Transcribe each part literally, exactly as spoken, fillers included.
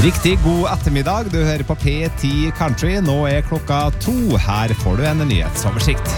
Riktig god ettermiddag, du hører på P ti Country. Nå er klokka to, her får du en nyhetsoversikt.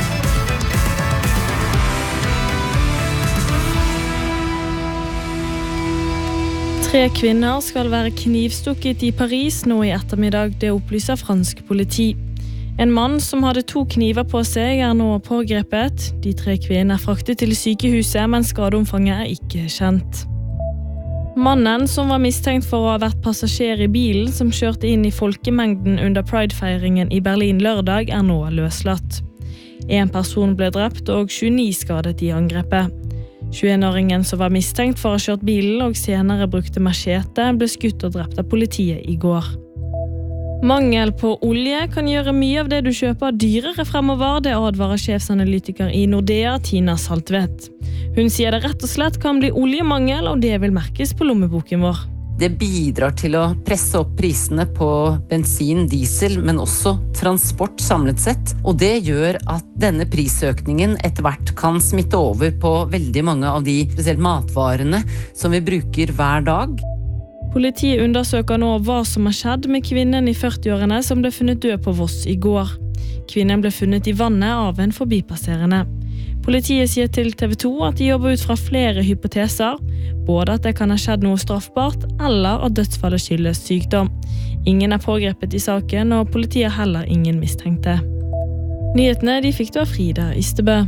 Tre kvinner skal være knivstukket i Paris nå i ettermiddag, det opplyser fransk politi. En mann som hadde to kniver på seg er nå pågrepet. De tre kvinnene er fraktet til sykehuset, men skadeomfanget er ikke kjent. Mannen som var mistenkt for å ha vært passasjer i bilen som kjørte inn i folkemengden under Pride-feiringen i Berlin lørdag er nå løslatt. En person ble drept og tjueni skadet i angrepet. tjueen-åringen som var mistenkt for å ha kjørt bilen og senere brukte machete, ble skutt og drept av politiet i går. Mangel på olje kan gjøre mye av det du kjøper dyrere fremover, det advarer sjefsanalytiker i Nordea, Tina Saltvedt. Hun sier det rett og slett kan bli oljemangel, og det vil merkes på lommeboken vår. Det bidrar til å presse opp prisene på bensin, diesel, men også transport samlet sett. Og det gjør at denne prisøkningen etter hvert kan smitte over på veldig mange av de spesielt matvarene som vi bruker hver dag. Politiet undersøker nå hva som har skjedd med kvinnen i førti-årene som ble funnet død på Voss i går. Kvinnen ble funnet i vannet av en forbipasserende. Politiet sier til T V to at de jobber ut fra flere hypoteser, både at det kan ha skjedd noe straffbart, eller at dødsfallet skyldes sykdom. Ingen er pågrepet i saken, og politiet har heller ingen mistenkte. Nyhetene de fikk du av Frida Ystebø.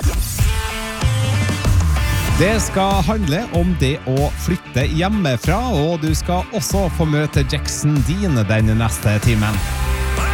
Det skal handle om det å flytte hjemmefra, og du skal også få møte Jackson Dean den neste timen.